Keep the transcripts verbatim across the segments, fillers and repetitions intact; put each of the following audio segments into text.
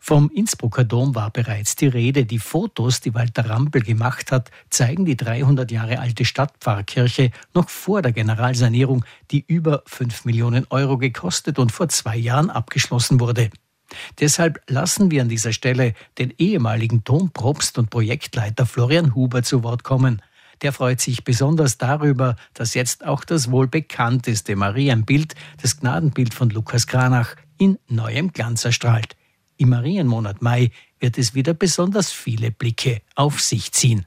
Vom Innsbrucker Dom war bereits die Rede. Die Fotos, die Walter Rampel gemacht hat, zeigen die dreihundert Jahre alte Stadtpfarrkirche noch vor der Generalsanierung, die über fünf Millionen Euro gekostet und vor zwei Jahren abgeschlossen wurde. Deshalb lassen wir an dieser Stelle den ehemaligen Dompropst und Projektleiter Florian Huber zu Wort kommen. Der freut sich besonders darüber, dass jetzt auch das wohl bekannteste Marienbild, das Gnadenbild von Lukas Cranach, in neuem Glanz erstrahlt. Im Marienmonat Mai wird es wieder besonders viele Blicke auf sich ziehen.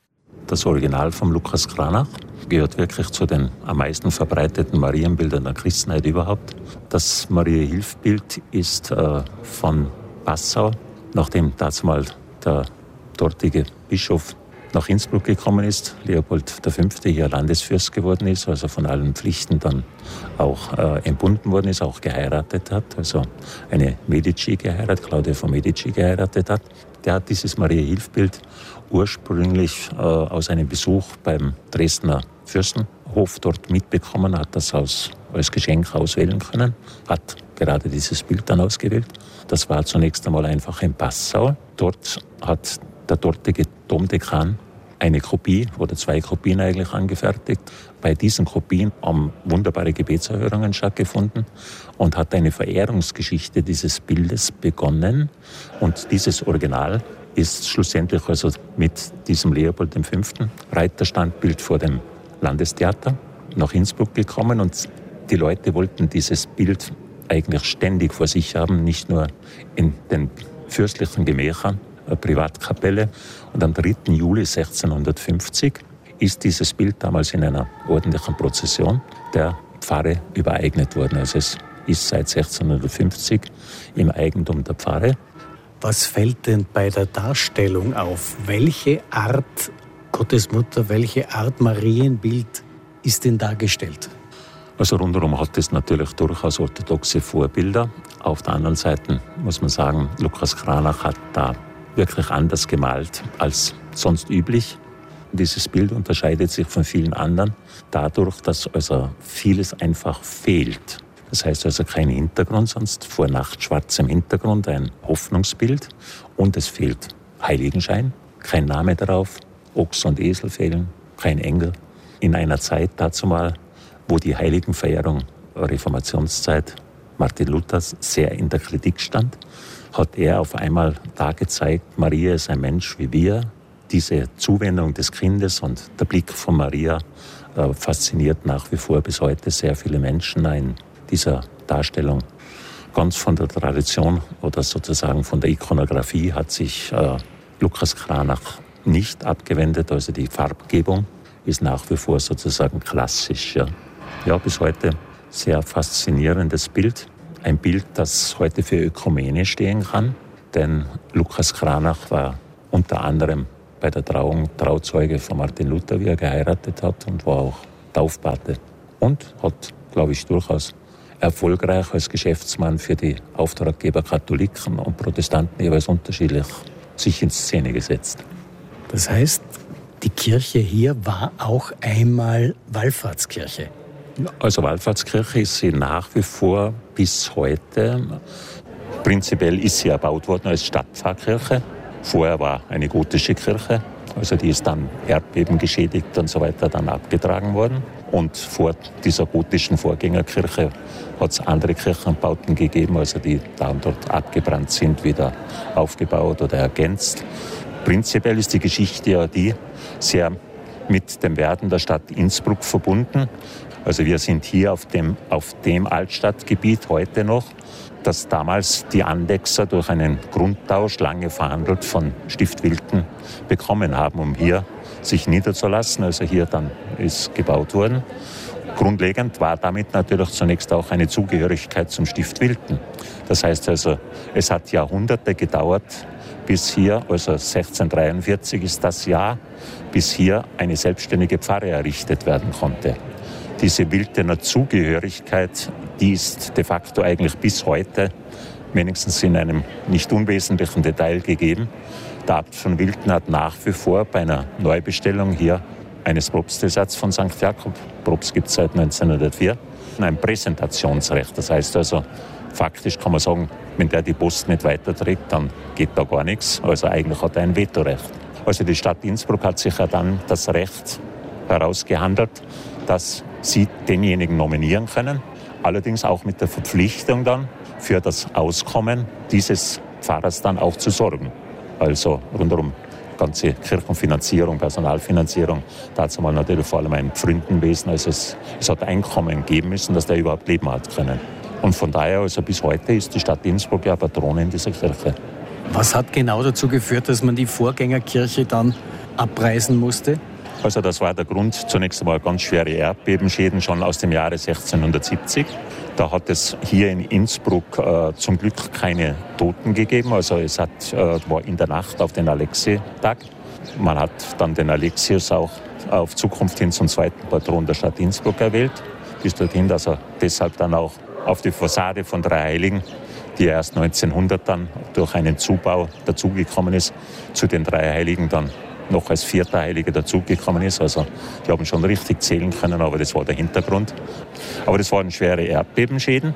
Das Original von Lukas Cranach gehört wirklich zu den am meisten verbreiteten Marienbildern der Christenheit überhaupt. Das Maria-Hilf-Bild ist äh, von Passau, nachdem damals der dortige Bischof nach Innsbruck gekommen ist, Leopold der Fünfte hier Landesfürst geworden ist, also von allen Pflichten dann auch äh, entbunden worden ist, auch geheiratet hat, also eine Medici geheiratet, Claudia von Medici geheiratet hat. Der hat dieses Maria-Hilf-Bild ursprünglich äh, aus einem Besuch beim Dresdner Fürstenhof dort mitbekommen, hat das aus, als Geschenk auswählen können, hat gerade dieses Bild dann ausgewählt. Das war zunächst einmal einfach in Passau. Dort hat der dortige Domdekan eine Kopie oder zwei Kopien eigentlich angefertigt. Bei diesen Kopien haben wunderbare Gebetserhörungen stattgefunden und hat eine Verehrungsgeschichte dieses Bildes begonnen. Und dieses Original ist schlussendlich also mit diesem Leopold der Fünfte Reiterstandbild vor dem Landestheater nach Innsbruck gekommen. Und die Leute wollten dieses Bild eigentlich ständig vor sich haben, nicht nur in den fürstlichen Gemächern, Privatkapelle. Und am dritten Juli sechzehnhundertfünfzig ist dieses Bild damals in einer ordentlichen Prozession der Pfarre übereignet worden. Also es ist seit sechzehnhundertfünfzig im Eigentum der Pfarre. Was fällt denn bei der Darstellung auf? Welche Art Gottesmutter, welche Art Marienbild ist denn dargestellt? Also rundherum hat es natürlich durchaus orthodoxe Vorbilder. Auf der anderen Seite muss man sagen, Lukas Cranach hat da wirklich anders gemalt als sonst üblich. Dieses Bild unterscheidet sich von vielen anderen dadurch, dass also vieles einfach fehlt. Das heißt also kein Hintergrund, sonst vor nachtschwarzem Hintergrund ein Hoffnungsbild und es fehlt Heiligenschein, kein Name darauf, Ochs und Esel fehlen, kein Engel. In einer Zeit dazu mal, wo die Heiligenverehrung Reformationszeit Martin Luthers sehr in der Kritik stand, hat er auf einmal dargezeigt, Maria ist ein Mensch wie wir. Diese Zuwendung des Kindes und der Blick von Maria äh, fasziniert nach wie vor bis heute sehr viele Menschen in dieser Darstellung. Ganz von der Tradition oder sozusagen von der Ikonografie hat sich äh, Lukas Cranach nicht abgewendet. Also die Farbgebung ist nach wie vor sozusagen klassisch. Ja, ja bis heute sehr faszinierendes Bild. Ein Bild, das heute für Ökumene stehen kann, denn Lukas Cranach war unter anderem bei der Trauung Trauzeuge von Martin Luther, wie er geheiratet hat, und war auch Taufpate. Und hat, glaube ich, durchaus erfolgreich als Geschäftsmann für die Auftraggeber Katholiken und Protestanten jeweils unterschiedlich sich in Szene gesetzt. Das heißt, die Kirche hier war auch einmal Wallfahrtskirche. Also Wallfahrtskirche ist sie nach wie vor bis heute. Prinzipiell ist sie erbaut worden als Stadtpfarrkirche. Vorher war eine gotische Kirche, also die ist dann Erdbeben geschädigt und so weiter dann abgetragen worden. Und vor dieser gotischen Vorgängerkirche hat es andere Kirchenbauten gegeben, also die da und dort abgebrannt sind, wieder aufgebaut oder ergänzt. Prinzipiell ist die Geschichte ja die sehr mit dem Werden der Stadt Innsbruck verbunden. Also wir sind hier auf dem, auf dem Altstadtgebiet heute noch, das damals die Andechser durch einen Grundtausch lange verhandelt von Stift Wilten bekommen haben, um hier sich niederzulassen. Also hier dann ist gebaut worden. Grundlegend war damit natürlich zunächst auch eine Zugehörigkeit zum Stift Wilten. Das heißt also, es hat Jahrhunderte gedauert, bis hier, also sechzehnhundertdreiundvierzig ist das Jahr, bis hier eine selbstständige Pfarre errichtet werden konnte. Diese Wiltener Zugehörigkeit, die ist de facto eigentlich bis heute wenigstens in einem nicht unwesentlichen Detail gegeben. Der Abt von Wilten hat nach wie vor bei einer Neubestellung hier eines Propstesatzes von Sankt Jakob, Propst gibt es seit neunzehnhundertvier, ein Präsentationsrecht. Das heißt also, faktisch kann man sagen, Wenn der die Post nicht weiterträgt, dann geht da gar nichts. Also eigentlich hat er ein Vetorecht. Also die Stadt Innsbruck hat sich ja dann das Recht herausgehandelt, dass sie denjenigen nominieren können. Allerdings auch mit der Verpflichtung dann für das Auskommen dieses Pfarrers dann auch zu sorgen. Also rundherum ganze Kirchenfinanzierung, Personalfinanzierung, dazu mal natürlich vor allem ein Pfründenwesen. Also es, es hat Einkommen geben müssen, dass der überhaupt leben hat können. Und von daher, also bis heute ist die Stadt Innsbruck ja Patronin dieser Kirche. Was hat genau dazu geführt, dass man die Vorgängerkirche dann abreißen musste? Also das war der Grund, zunächst einmal ganz schwere Erdbebenschäden schon aus dem Jahre sechzehnhundertsiebzig. Da hat es hier in Innsbruck äh, zum Glück keine Toten gegeben. Also es hat, äh, war in der Nacht auf den Alexi-Tag. Man hat dann den Alexius auch auf Zukunft hin zum zweiten Patron der Stadt Innsbruck erwählt. Bis dorthin, dass er deshalb dann auch auf die Fassade von Drei Heiligen, die erst neunzehnhundert dann durch einen Zubau dazugekommen ist, zu den Drei Heiligen dann noch als vierter Heilige dazugekommen ist. Also die haben schon richtig zählen können, aber das war der Hintergrund. Aber das waren schwere Erdbebenschäden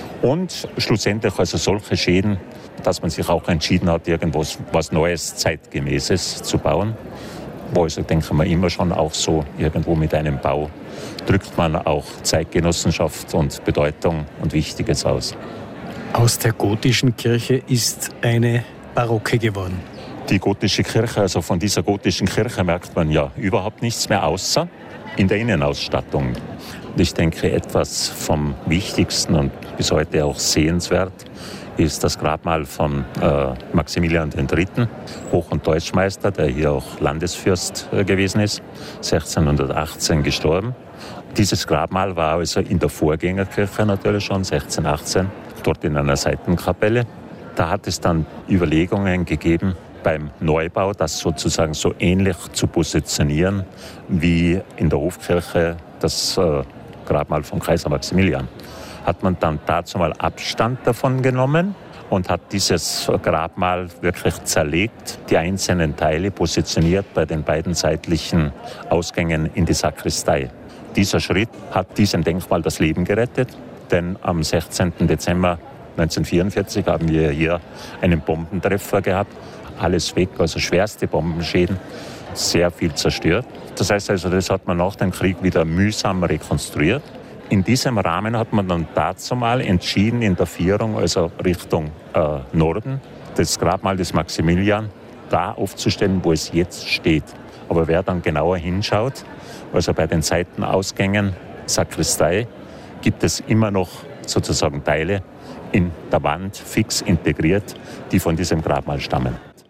und schlussendlich also solche Schäden, dass man sich auch entschieden hat, irgendwas was Neues, Zeitgemäßes zu bauen. Wo also, denke ich, immer schon auch so irgendwo mit einem Bau drückt man auch Zeitgenossenschaft und Bedeutung und Wichtiges aus. Aus der gotischen Kirche ist eine barocke geworden. Die gotische Kirche, also von dieser gotischen Kirche merkt man ja überhaupt nichts mehr, außer in der Innenausstattung. Und ich denke, etwas vom Wichtigsten und bis heute auch sehenswert ist das Grabmal von äh, Maximilian der Dritte., Hoch- und Deutschmeister, der hier auch Landesfürst äh, gewesen ist, sechzehnhundertachtzehn gestorben. Dieses Grabmal war also in der Vorgängerkirche natürlich schon, sechzehnhundertachtzehn, dort in einer Seitenkapelle. Da hat es dann Überlegungen gegeben, beim Neubau das sozusagen so ähnlich zu positionieren wie in der Hofkirche das äh, Grabmal von Kaiser Maximilian. Hat man dann dazu mal Abstand davon genommen und hat dieses Grabmal wirklich zerlegt, die einzelnen Teile positioniert bei den beiden seitlichen Ausgängen in die Sakristei. Dieser Schritt hat diesem Denkmal das Leben gerettet, denn am sechzehnten Dezember neunzehnhundertvierundvierzig haben wir hier einen Bombentreffer gehabt. Alles weg, also schwerste Bombenschäden, sehr viel zerstört. Das heißt also, das hat man nach dem Krieg wieder mühsam rekonstruiert. In diesem Rahmen hat man dann dazu mal entschieden, in der Vierung, also Richtung äh, Norden, das Grabmal des Maximilian da aufzustellen, wo es jetzt steht. Aber wer dann genauer hinschaut, also bei den Seitenausgängen Sakristei, gibt es immer noch sozusagen Teile in der Wand fix integriert, die von diesem Grabmal stammen.